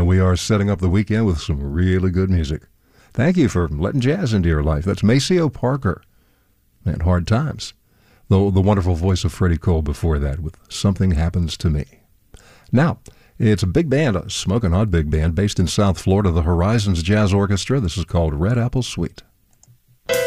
And we are setting up the weekend with some really good music. Thank you for letting jazz into your life. That's Maceo Parker and Hard Times. The wonderful voice of Freddie Cole before that with Something Happens to Me. Now, it's a big band, a smoking hot big band, based in South Florida, the Horizons Jazz Orchestra. This is called Red Apple Suite.